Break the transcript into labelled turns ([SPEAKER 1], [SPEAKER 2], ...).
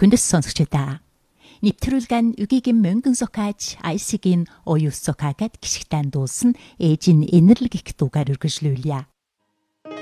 [SPEAKER 1] Хүндэс сонсогчдаа. Нэвтрүүлгэн үгийн мөнгөн сокааж IC-ийн оюус сокаагад гიშгтэн дуулсан ээжийн инэрлэг их дуугаар үргэлжлүүлье.